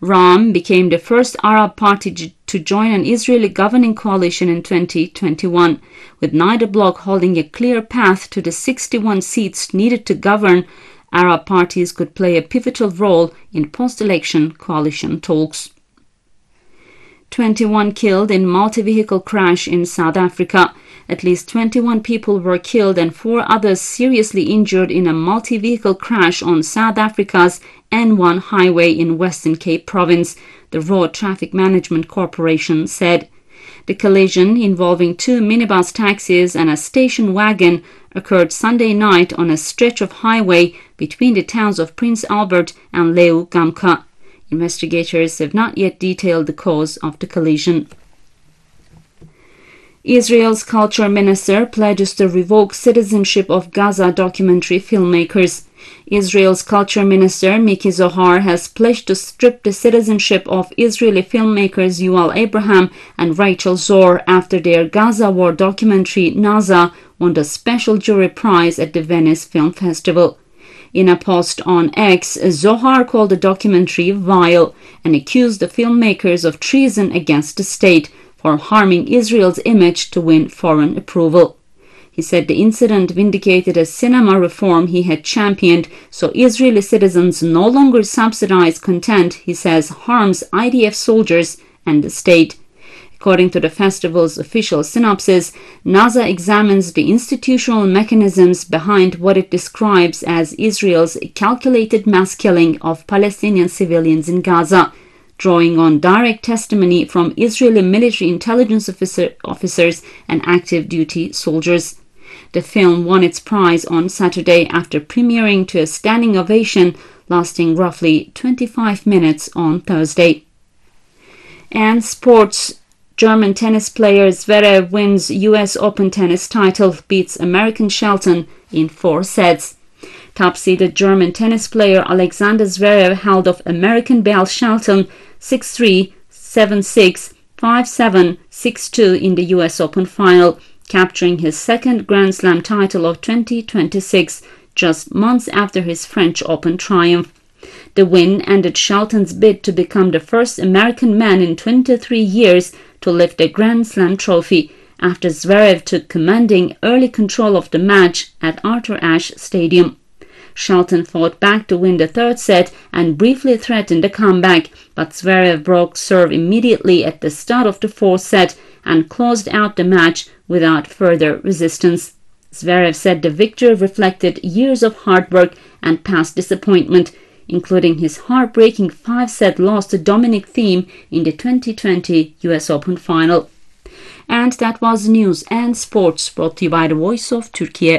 Ra'am became the first Arab party to join an Israeli governing coalition in 2021, with neither bloc holding a clear path to the 61 seats needed to govern. Arab parties could play a pivotal role in post-election coalition talks. 21 killed in multi-vehicle crash in South Africa. At least 21 people were killed and 4 others seriously injured in a multi-vehicle crash on South Africa's N1 highway in Western Cape Province, the Road Traffic Management Corporation said. The collision, involving 2 minibus taxis and a station wagon, occurred Sunday night on a stretch of highway between the towns of Prince Albert and Leu Gamka. Investigators have not yet detailed the cause of the collision. Israel's culture minister pledges to revoke citizenship of Gaza documentary filmmakers. Israel's culture minister Miki Zohar has pledged to strip the citizenship of Israeli filmmakers Yuval Abraham and Rachel Zor after their Gaza war documentary Naza won the special jury prize at the Venice Film Festival. In a post on X, Zohar called the documentary vile and accused the filmmakers of treason against the state for harming Israel's image to win foreign approval. He said the incident vindicated a cinema reform he had championed, so Israeli citizens no longer subsidize content he says harms IDF soldiers and the state. According to the festival's official synopsis, Naza examines the institutional mechanisms behind what it describes as Israel's calculated mass killing of Palestinian civilians in Gaza, drawing on direct testimony from Israeli military intelligence officers and active duty soldiers. The film won its prize on Saturday after premiering to a standing ovation lasting roughly 25 minutes on Thursday. And sports. German tennis player Zverev wins US Open tennis title, beats American Shelton in 4 sets. Top-seeded German tennis player Alexander Zverev held off American Bell Shelton 6-3, 7-6, 5-7, 6-2 in the US Open final, capturing his second Grand Slam title of 2026, just months after his French Open triumph. The win ended Shelton's bid to become the first American man in 23 years to lift a Grand Slam trophy, after Zverev took commanding early control of the match at Arthur Ashe Stadium. Shelton fought back to win the third set and briefly threatened a comeback, but Zverev broke serve immediately at the start of the fourth set and closed out the match without further resistance. Zverev said the victory reflected years of hard work and past disappointment, including his heartbreaking 5-set loss to Dominic Thiem in the 2020 US Open final. And that was news and sports brought to you by the Voice of Turkey.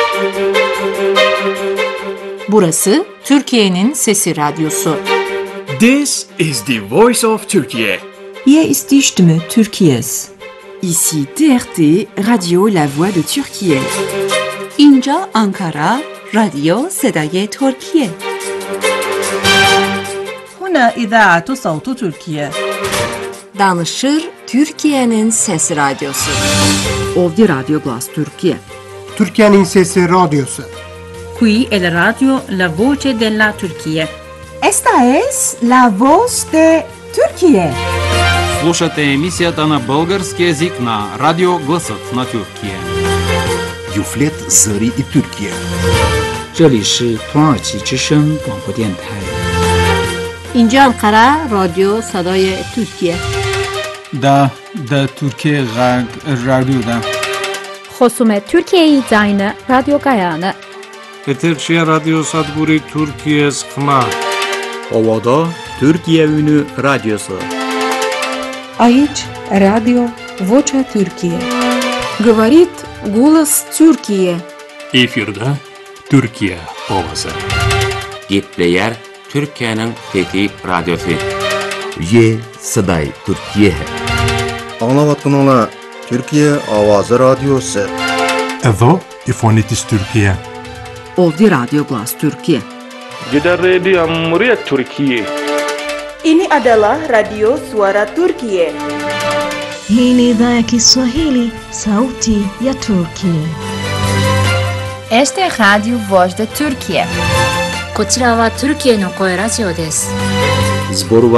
Burası Türkiye'nin Sesi Radyosu. This is the Voice of Turkey. Hier ist die Stimme Türkiye's. Ici TRT Radio La Voix de Türkiye. اینجا Ankara رادیو صدای ترکیه. هنا إذاعة صوت تركيا. Danışır Türkiye'nin Sesi Radyosu. Ovdje Radio Glas Türkiye. Türkiye'nin Sesi Radyosu. Qui è la radio La Voce della Turchia. Esta es La Voz de Turquía. Слушате емисията на български език на Радио Гласът на Тюркия. Юфлет Зări и Türkiye. 这里是土耳其之声广播电台。 اینجا انقره رادیو صدای ترکیه. دا Türkiye رادیو. خصوم Türkiye زاین رادیو گایانه. Eterçiye Radyo Sadburi Türkiye Skma. Ovada Türkiye Ünü Radyosu. Aici Radio Vocea Türkiye. Говорит голос Türkiye. Efirde Türkiye ovası. Gepleyer Türkiye'nin Fethi Radyosu. Ye Saday Türkiye. Anlavatkanlar Türkiye Avazı Radyosu. Evo İfonitis Türkiye. Ovdje Radio Glas Türkiye. Gider Radio Cumhuriyet Türkiye. Ini adalah Radio Suara Turkiye. Hii ni idhaa ya Kiswahili, sauti ya Turkiye. Este es Radio Voz de Turkiye. こちらはトルキエの声ラジオです。